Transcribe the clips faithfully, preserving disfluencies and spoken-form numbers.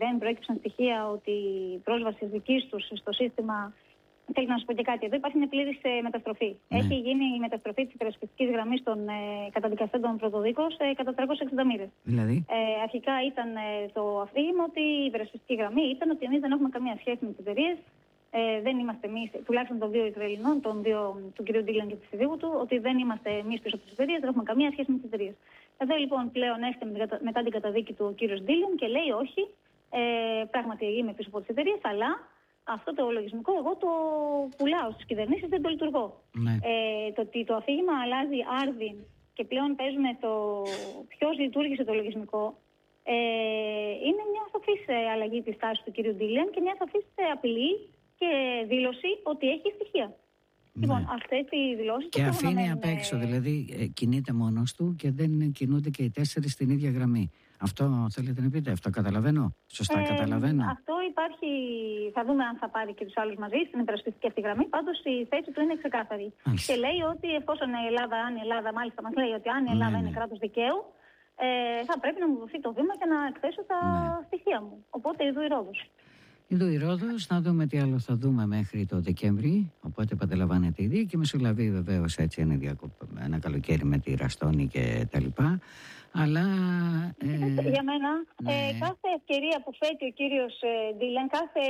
ΕΕΝ προέκυψαν στοιχεία ότι η πρόσβαση δική του στο σύστημα. Θέλω να σου πω και κάτι. Εδώ υπάρχει μια πλήρης ε, μεταστροφή. Ναι. Έχει γίνει η μεταστροφή της υπερασπιστικής γραμμής των ε, καταδικαστέντων πρωτοδίκως ε, κατά τριακόσιες εξήντα μοίρες. Δηλαδή. Ε, αρχικά ήταν ε, το αφήγημα ότι η υπερασπιστική γραμμή ήταν ότι εμείς δεν έχουμε καμία σχέση με τις εταιρείες. Ε, δεν είμαστε εμείς, τουλάχιστον των δύο Ισραηλινών, των δύο, του κ. Ντίλαν και της συζύγου του, ότι δεν είμαστε εμείς πίσω από τις εταιρείες, δεν έχουμε καμία σχέση με τις εταιρείες. Εδώ λοιπόν πλέον έρχεται μετά την καταδίκη του ο κ. Ντίλαν και λέει όχι, ε, πράγματι είμαι πίσω από τις εταιρείες, αλλά αυτό το λογισμικό εγώ το πουλάω στις κυβερνήσεις, δεν το λειτουργώ. Ναι. Ε, το ότι το αφήγημα αλλάζει άρδιν και πλέον παίζουμε το ποιος λειτουργήσε το λογισμικό, ε, είναι μια σαφής αλλαγή της τάσης του κ. Ντίλαν και μια σαφής απειλή και δήλωση ότι έχει στοιχεία. Ναι. Λοιπόν, αυτές οι δηλώσεις. Και αφήνει απ' έξω, ε... δηλαδή ε, κινείται μόνος του και δεν κινούνται και οι τέσσερις στην ίδια γραμμή. Αυτό θέλετε να πείτε, αυτό καταλαβαίνω. Σωστά ε, καταλαβαίνω. Αυτό υπάρχει, θα δούμε αν θα πάρει και τους άλλους μαζί στην υπερασπιστική αυτή γραμμή. Πάντως η θέση του είναι ξεκάθαρη. Μάλιστα. Και λέει ότι εφόσον η Ελλάδα, αν η Ελλάδα, μάλιστα μας λέει ότι αν η Ελλάδα ναι, είναι ναι. κράτος δικαίου, ε, θα πρέπει να μου δοθεί το βήμα και να εκθέσω τα ναι. στοιχεία μου. Οπότε ειδού η Ρόδος. Ειδού η Ρόδος, να δούμε τι άλλο θα δούμε μέχρι το Δεκέμβρη. Οπότε επαναλαμβάνεται ήδη και Μεσολαβεί βεβαίως έτσι ένα, διακοπ... ένα καλοκαίρι με τη Ραστόνη και τα λοιπά. Αλλά. Ε, για μένα, ναι. ε, κάθε ευκαιρία που θέτει ο κύριος ε, Ντίλαν, κάθε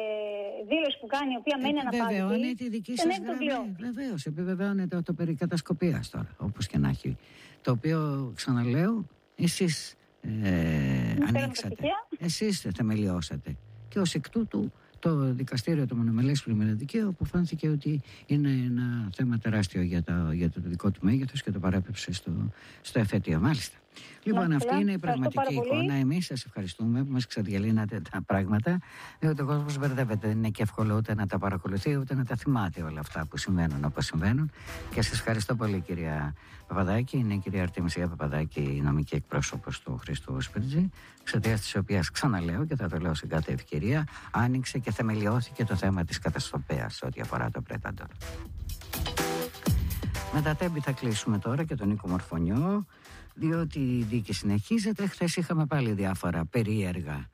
δήλωση που κάνει, η οποία μένει αναπάντητη. Επιβεβαιώνει τη δική σας γραμμή. Βεβαίως, επιβεβαιώνεται το περί κατασκοπίας τώρα, όπως και να έχει. Το οποίο, ξαναλέω, εσείς ε, ανοίξατε. Εσείς θεμελιώσατε. Και ως εκ τούτου το δικαστήριο, το μονομελές πλημμυροδικαίο, αποφάνθηκε ότι είναι ένα θέμα τεράστιο για το, για το δικό του μέγεθος και το παρέπεψε στο, στο εφετείο. Μάλιστα. Λοιπόν, αυτή είναι η πραγματική εικόνα. Εμείς σας ευχαριστούμε που μας ξαδιαλύνατε τα πράγματα. Διότι ο κόσμος μπερδεύεται. Δεν είναι και εύκολο ούτε να τα παρακολουθεί ούτε να τα θυμάται όλα αυτά που συμβαίνουν όπως συμβαίνουν. Και σας ευχαριστώ πολύ, κυρία Παπαδάκη. Είναι η κυρία Αρτεμισία Παπαδάκη, η νομική εκπρόσωπος του Χρήστου Σπίρτζη, εξαιτίας της οποίας, ξαναλέω και θα το λέω σε κάθε ευκαιρία, άνοιξε και θεμελιώθηκε το θέμα της κατασκοπέας ό,τι αφορά το Πρέταντορ. Με τα τέμπη θα κλείσουμε τώρα και τον Νίκο Μορφωνιό, διότι η δίκη συνεχίζεται. Χθες είχαμε πάλι διάφορα περίεργα,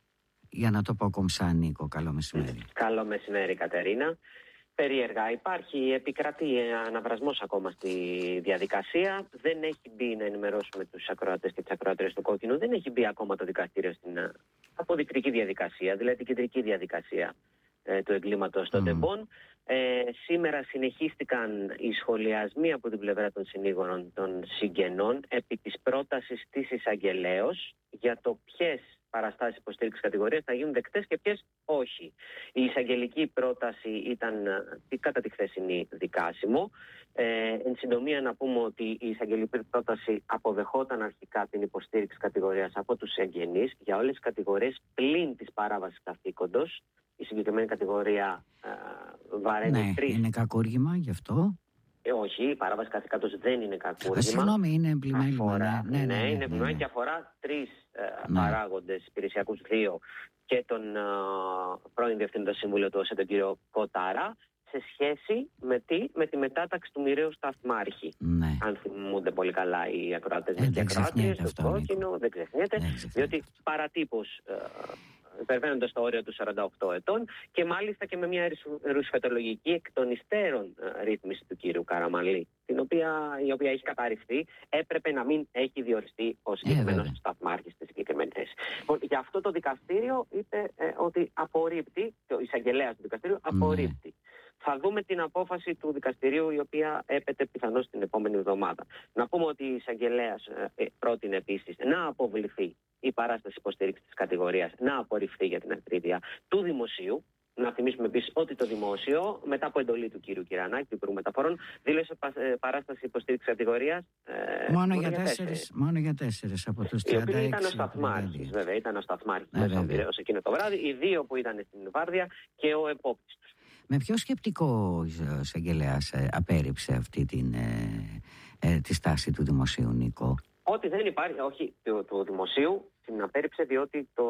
για να το πω κομψά, Νίκο. Καλό μεσημέρι. Καλό μεσημέρι, Κατερίνα. Περίεργα. Υπάρχει, επικρατεί αναβρασμός ακόμα στη διαδικασία. Δεν έχει μπει, να ενημερώσουμε τους ακροατές και τις ακροατές του Κόκκινου, δεν έχει μπει ακόμα το δικαστήριο στην αποδεικτική διαδικασία, δηλαδή την κεντρική διαδικασία ε, του εγκλήματος των mm. τεμπών. Ε, σήμερα συνεχίστηκαν οι σχολιασμοί από την πλευρά των συνήγορων των συγγενών επί της πρότασης της εισαγγελέως για το ποιες παραστάσεις υποστήριξης κατηγορίας θα γίνουν δεκτές και ποιες όχι. Η εισαγγελική πρόταση ήταν κατά τη χθεσινή δικάσιμο. Ε, εν συντομία να πούμε ότι η εισαγγελική πρόταση αποδεχόταν αρχικά την υποστήριξη κατηγορίας από τους εγγενείς για όλες τις κατηγορίες πλην της παράβασης καθήκοντος. Η συγκεκριμένη κατηγορία ε, βαραίνει ναι, τρεις. Είναι κακούργημα γι' αυτό. Ε, όχι, η παράβαση καθήκοντος δεν είναι κακούργημα. Συγγνώμη, είναι πλημέλημα. Ναι, ναι, ναι, ναι, ναι, είναι πλημέλημα ναι, ναι. Και αφορά τρεις ε, ναι. παράγοντες υπηρεσιακούς, δύο και τον ε, πρώην Διευθυντή Συμβούλιο του ΟΣΕ, τον κύριο Κοτάρα, σε σχέση με, τι, με τη μετάταξη του μοιραίου σταθμάρχη. Ναι. Αν θυμούνται πολύ καλά οι ακροατές ε, και ακροάτριες, το Κόκκινο, δεν ξεχνιέται, διότι παρατύπως ε, υπερβαίνοντας το όριο του σαράντα οκτώ ετών και μάλιστα και με μια ρουσφετολογική εκ των υστέρων ε, ρύθμιση του κύριου Καραμανλή, την οποία, η οποία έχει καταρριφθεί, έπρεπε να μην έχει διοριστεί ο συγκεκριμένος ε, σταθμάρχης στη συγκεκριμένη θέση. Λοιπόν, γι' αυτό το δικαστήριο είπε ε, ότι απορρίπτει, ο εισαγγελέας του δικαστήριου απορρίπτει. Mm. Θα δούμε την απόφαση του δικαστηρίου, η οποία έπεται πιθανώς την επόμενη εβδομάδα. Να πούμε ότι η εισαγγελέας ε, πρότεινε επίσης να αποβληθεί η παράσταση υποστήριξης της κατηγορίας, να απορριφθεί για την ακρίβεια του δημοσίου. Να θυμίσουμε επίσης ότι το δημόσιο, μετά από εντολή του κύριου Κυρανάκη, του Υπουργού Μεταφορών, δήλωσε παράσταση υποστήριξης κατηγορίας. Ε, μόνο, για τέσσερις, μόνο για τέσσερις από τους τριάντα έξι. Ήταν ο σταθμάρχης, βέβαια, ήταν ο σταθμάρχης μέσα ως εκείνο το βράδυ, οι δύο που ήταν στην βάρδια και ο επόπτης τους. Με ποιο σκεπτικό ο εισαγγελέας απέρριψε αυτή την, ε, ε, τη στάση του δημοσίου, Νίκο? Ότι δεν υπάρχει, όχι του, του δημοσίου, την απέρριψε διότι το,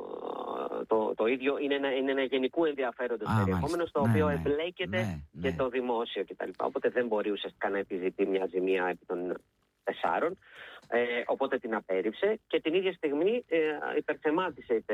το, το ίδιο είναι ένα, είναι ένα γενικού ενδιαφέροντος περιεχόμενο, στο ναι, οποίο ναι, εμπλέκεται ναι, ναι. και το δημόσιο κτλ. Οπότε δεν μπορεί ουσιαστικά να επιζητεί μια ζημία επί των τεσσάρων. Ε, οπότε την απέρριψε και την ίδια στιγμή ε, υπερθεμάτισε